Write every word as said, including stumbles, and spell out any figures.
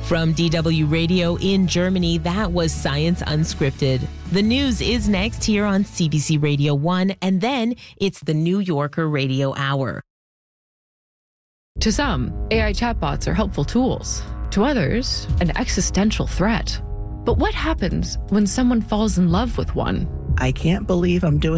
From D W Radio in Germany, that was Science Unscripted. The news is next here on C B C Radio one, and then it's the New Yorker Radio Hour. To some, A I chatbots are helpful tools. To others, an existential threat. But what happens when someone falls in love with one? I can't believe I'm doing